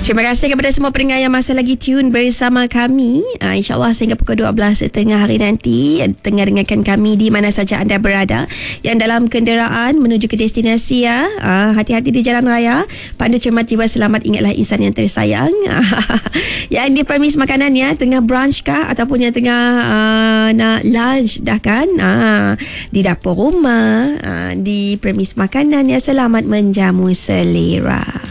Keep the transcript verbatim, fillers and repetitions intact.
Terima kasih kepada semua pendengar yang masih lagi tune bersama kami. uh, InsyaAllah sehingga pukul dua belas setengah hari nanti, tengah dengarkan kami di mana saja anda berada. Yang dalam kenderaan menuju ke destinasi, ya, uh, hati-hati di jalan raya, pandu cermat jiwa selamat, ingatlah insan yang tersayang. Yang di premis makanan, ya, tengah brunch kah ataupun yang tengah uh, nak lunch dah kan, uh, di dapur rumah, uh, di premis makanan, ya, selamat menjamu selera.